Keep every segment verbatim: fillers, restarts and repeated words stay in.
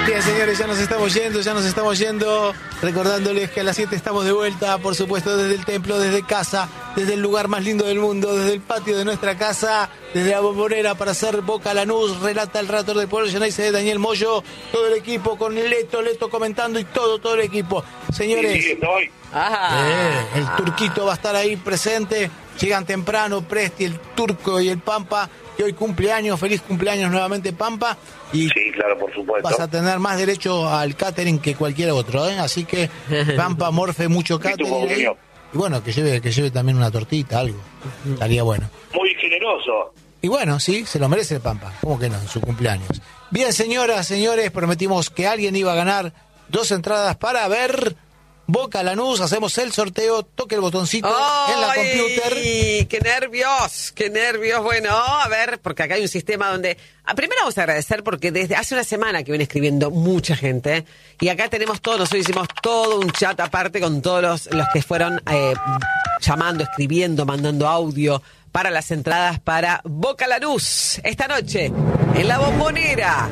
Bien, señores, ya nos estamos yendo, ya nos estamos yendo, recordándoles que a las siete estamos de vuelta, por supuesto, desde el templo, desde casa, desde el lugar más lindo del mundo, desde el patio de nuestra casa, desde la Bombonera para hacer Boca Lanús, relata el relator del pueblo llenarse de Daniel Moyo, todo el equipo con Leto, Leto comentando y todo, todo el equipo. Señores, sí, sí, estoy. eh, el Turquito va a estar ahí presente, llegan temprano, Presti, el Turco y el Pampa, que hoy cumpleaños, feliz cumpleaños nuevamente Pampa. Y sí, claro, por supuesto. Vas a tener más derecho al catering que cualquier otro, ¿eh? Así que Pampa, morfe mucho catering. Y, y bueno, que lleve, que lleve también una tortita, algo. Estaría bueno. Muy generoso. Y bueno, sí, se lo merece el Pampa. ¿Cómo que no? En su cumpleaños. Bien, señoras, señores, prometimos que alguien iba a ganar dos entradas para ver Boca Lanús. Hacemos el sorteo, toque el botoncito ¡Ay! en la computer. ¡Qué nervios! ¡Qué nervios! Bueno, a ver, porque acá hay un sistema donde... Ah, primero vamos a agradecer porque desde hace una semana que viene escribiendo mucha gente, ¿eh? Y acá tenemos todos, nosotros hicimos todo un chat aparte con todos los, los que fueron eh, llamando, escribiendo, mandando audio para las entradas para Boca Lanús esta noche en la Bombonera.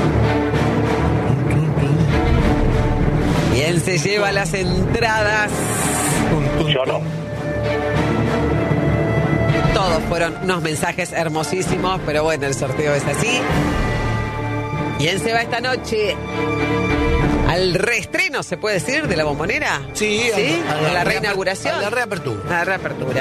¿Quién se lleva las entradas? Yo no. Todos fueron unos mensajes hermosísimos, pero bueno, el sorteo es así. ¿Quién se va esta noche al reestreno, se puede decir, de la Bombonera? Sí, ¿Sí? A, la, a la reinauguración. A la reapertura. A la reapertura.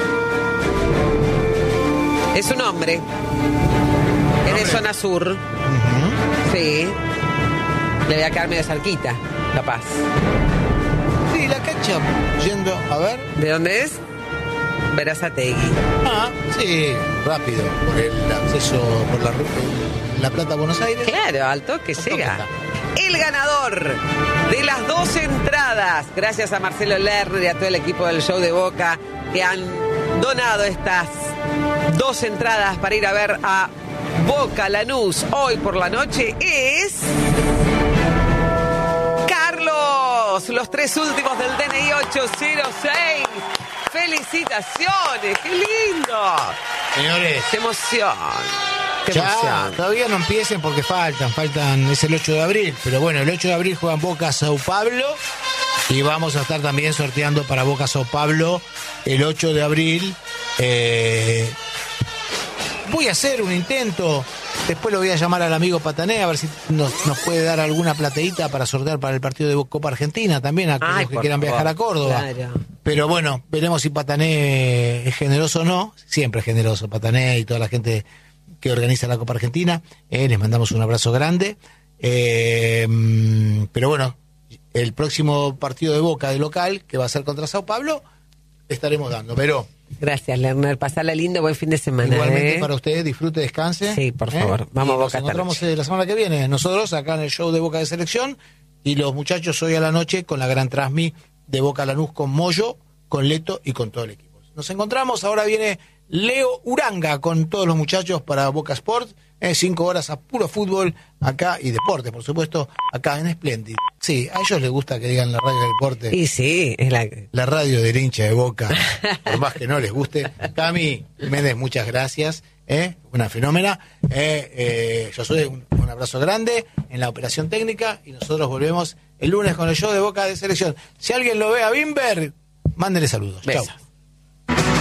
Es un hombre. Es de zona sur. Uh-huh. Sí. Le voy a quedar medio cerquita, capaz. Sí, la cancha, yendo, a ver. ¿De dónde es? Berazategui. Ah, sí, rápido, por el acceso por la ruta La Plata, Buenos Aires. Claro, al toque llega. El ganador de las dos entradas, gracias a Marcelo Lerner y a todo el equipo del show de Boca, que han donado estas dos entradas para ir a ver a Boca Lanús hoy por la noche, es... Carlos, los tres últimos del D N I ocho cero seis. ¡Felicitaciones! ¡Qué lindo! Señores, ¡Qué emoción! ¡Qué ya, emoción! todavía no empiecen porque faltan, faltan, es el ocho de abril, pero bueno, el ocho de abril juegan Boca Sao Paulo y vamos a estar también sorteando para Boca Sao Paulo el ocho de abril. Eh, voy a hacer un intento. Después lo voy a llamar al amigo Patané a ver si nos, nos puede dar alguna plateíta para sortear para el partido de Copa Argentina también, a Ay, los que quieran favor. viajar a Córdoba. Claro. Pero bueno, veremos si Patané es generoso o no. Siempre es generoso Patané y toda la gente que organiza la Copa Argentina. Eh, les mandamos un abrazo grande. Eh, pero bueno, el próximo partido de Boca de local, que va a ser contra Sao Paulo, estaremos dando. Pero... Gracias, Lerner. Pasarla lindo, buen fin de semana. Igualmente ¿eh? para ustedes, disfrute, descanse. Sí, por favor. ¿Eh? Vamos y a Boca nos esta encontramos noche. eh, la semana que viene. Nosotros acá en el show de Boca de Selección y los muchachos hoy a la noche con la gran transmi de Boca Lanús con Moyo, con Leto y con todo el equipo. Nos encontramos. Ahora viene Leo Uranga con todos los muchachos para Boca Sport. Eh, cinco horas a puro fútbol acá y deporte, por supuesto, acá en Splendid. Sí, a ellos les gusta que digan la radio de deporte. Y sí, es la... La radio del hincha de Boca, por más que no les guste. Cami Méndez, muchas gracias, ¿eh? Una fenómena. Eh, eh, yo soy un, un abrazo grande en la operación técnica y nosotros volvemos el lunes con el show de Boca de Selección. Si alguien lo ve a Bimber, mándenle saludos. Besos. Chau.